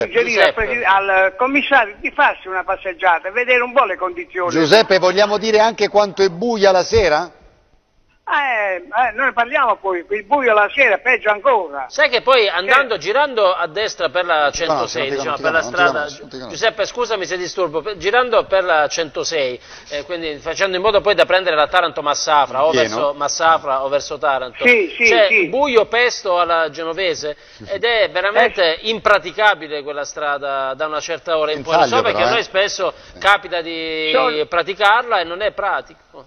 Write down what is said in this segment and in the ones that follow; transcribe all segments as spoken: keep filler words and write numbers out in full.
suggerire al, al commissario di farsi una passeggiata e vedere un po' le condizioni. Giuseppe, vogliamo dire anche quanto è buia la sera? Eh, eh, noi parliamo poi, il buio la sera è peggio ancora. Sai che poi andando, che... girando a destra per la centosei, no, diciamo, per la strada, Giuseppe scusami se disturbo, per, girando per la centosei, eh, quindi facendo in modo poi da prendere la Taranto-Massafra, o verso Massafra o verso Taranto, sì, sì, c'è sì. buio pesto alla genovese ed è veramente eh. impraticabile quella strada da una certa ora in poi, lo so perché a noi spesso capita di Sono... praticarla e non è pratico.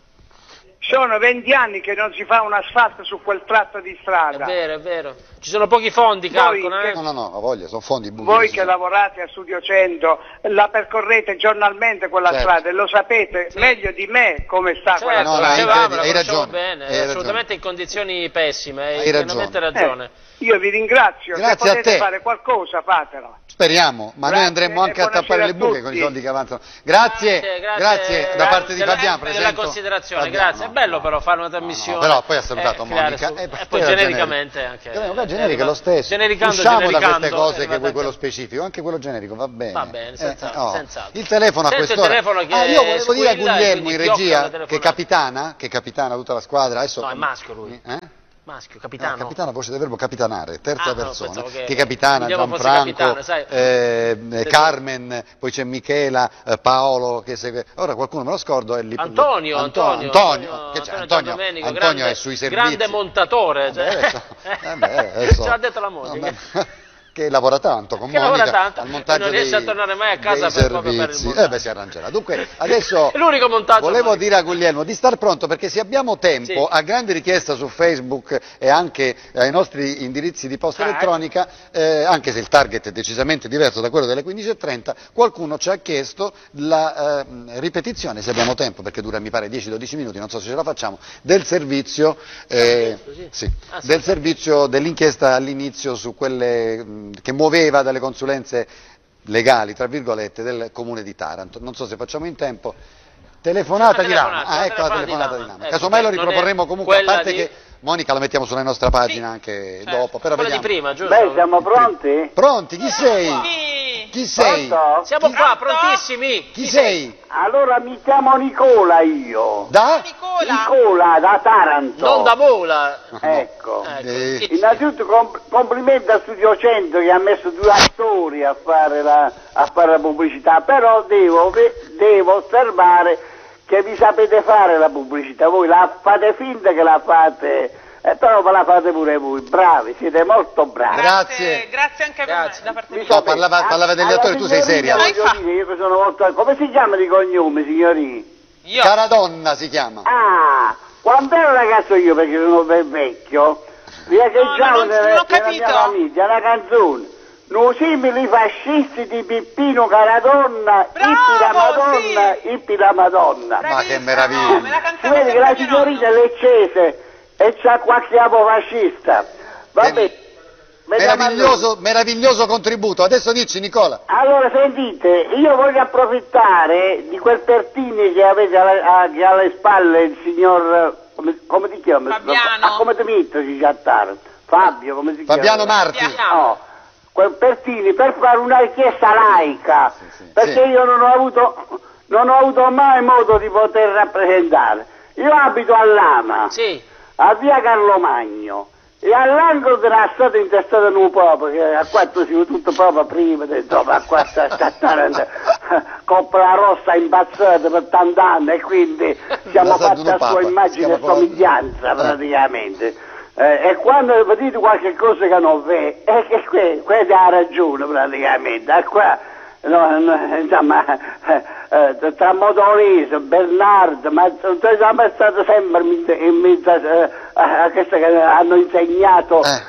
Sono venti anni che non si fa un asfalto su quel tratto di strada. È vero, è vero. Ci sono pochi fondi, calcola. Che... Eh? No, no, no, ho voglia, sono fondi buchi. Voi che lavorate a Studio cento, la percorrete giornalmente quella certo. strada e lo sapete sì. meglio di me come sta certo, quella no, strada. Dicevamo, hai ragione, bene, hai è assolutamente ragione. In condizioni pessime, hai, hai pienamente ragione. Eh, io vi ringrazio, Grazie se potete a te. fare qualcosa fatelo. Speriamo, ma grazie, noi andremo anche a tappare le buche con i soldi che avanzano. Grazie, grazie, grazie, grazie da parte di Fabiano. Della considerazione, Fabiano, grazie. No, è bello no, però fare una trasmissione. No, no, però poi ha salutato eh, Monica. Su, e poi, poi genericamente anche. Eh, generica è lo stesso. Genericando, Usciamo genericando, da queste cose eh, che vuoi quello specifico, anche quello generico va bene. Va bene, senz'altro. Eh, oh. senz'altro. Il telefono a quest'ora. Ah, io volevo dire a Guglielmo in regia che capitana, che capitana tutta la squadra. Adesso, no, è maschio lui. Eh? Maschio, capitano. No, capitano, voce del verbo capitanare, terza ah, persona, no, che, che capitana, Gianfranco, capitano, eh, eh, Carmen, poi c'è Michela, eh, Paolo, che segue, ora qualcuno me lo scordo, è lì. Antonio, Antonio, Antonio, Antonio, che c'è? Antonio, Antonio, Domenico, Antonio grande, è sui servizi. Grande montatore, cioè. eh beh, eh, so. Ce l'ha detto la moglie. Che lavora tanto con che Monica tanto, al montaggio non riesce dei, a tornare mai a casa per, proprio per il montaggio. Eh beh, si arrangerà. Dunque, adesso l'unico montaggio volevo mai. dire a Guglielmo di star pronto, perché se abbiamo tempo, sì. a grande richiesta su Facebook e anche ai nostri indirizzi di posta ah, elettronica, eh, anche se il target è decisamente diverso da quello delle quindici e trenta, qualcuno ci ha chiesto la eh, ripetizione, se abbiamo tempo, perché dura mi pare dieci dodici minuti, non so se ce la facciamo, del servizio, eh, sì. Sì, ah, del servizio dell'inchiesta all'inizio su quelle mh, che muoveva dalle consulenze legali, tra virgolette, del comune di Taranto. Non so se facciamo in tempo. Telefonata di Rama. Ah, ecco la telefonata di Rama. Casomai lo riproporremo comunque, a parte di... che Monica la mettiamo sulla nostra pagina sì, anche certo. dopo. Però quella vediamo. di prima, giusto? Beh, siamo pronti? Pronti? Chi sei? Sì. Chi sei? Pronto? Siamo Chi... qua, prontissimi. Chi, Chi sei? Allora mi chiamo Nicola io. Da? Nicola? Nicola, da Taranto. Non da Mola. Ecco. ecco. Eh. Innanzitutto comp complimenti a Studio cento che ha messo due attori a fare la, a fare la pubblicità, però devo, devo osservare che vi sapete fare la pubblicità, voi la fate finta che la fate, eh, però ve la fate pure voi, bravi, siete molto bravi. Grazie. Grazie anche Grazie. per me, da parte mia. No, parlava, parlava degli attori, tu sei seria. Voglio dire, io che sono molto... Come si chiama di cognome, signori? Io. Caradonna si chiama. Ah, quando ero ragazzo io, perché sono ben vecchio, riecheggiavo no, nella, nella mia famiglia la canzone. Noi simili fascisti di Pippino Caradonna, Bravo, ippi la Madonna, sì. ippi la Madonna. Ma che meraviglia. Me la Si vede che la signorina è leccese e c'ha qualche capo fascista. Vabbè. Meraviglioso, meraviglioso contributo. Adesso dici, Nicola. Allora sentite, io voglio approfittare di quel Pertini che avete alle, a, che alle spalle il signor, come, come ti chiami? Fabiano. Ah, come ti metto si chattare? Fabio, come si chiama? Fabiano Marti. No, quel Pertini per fare una richiesta laica, sì, sì, perché sì. io non ho avuto, non ho avuto mai modo di poter rappresentare. Io abito a Lama, sì. a via Carlo Magno. E all'angolo della strada intestata in un popolo, che a quattro siamo tutto proprio prima, dopo a quattro sta coppa la rossa impazzata per tant'anni e quindi siamo fatti a sua immagine e somiglianza praticamente. Eh, e quando vedete qualche cosa che non vede, è che qui, qui ha ragione praticamente, e qua, no, no, insomma, eh, eh, tra Modolese, Bernardo, ma siamo stati sempre in mezzo eh, a queste che hanno insegnato. Eh.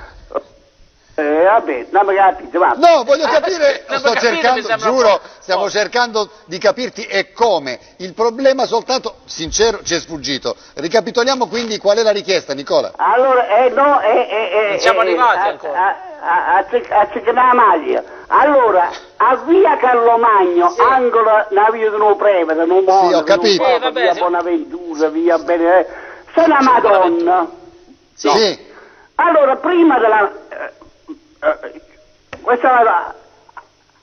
Eh, vabbè, non mi capite, va. No, voglio capire, non sto capito, cercando, giuro, stiamo oh. cercando di capirti e come. Il problema soltanto, sincero, ci è sfuggito. Ricapitoliamo quindi qual è la richiesta, Nicola. Allora, eh, no, eh, eh, non siamo eh, arrivati a, ancora. A, a, a, a la maglia. Allora, a via Carlo Magno, sì. angolo una via di un prevede, non muore, sì, ho capito. Poco, eh, vabbè, via sì. Bonaventura, via bene. C'è una Madonna. Sì. No. Sì. Allora, prima della... Eh, eh, questa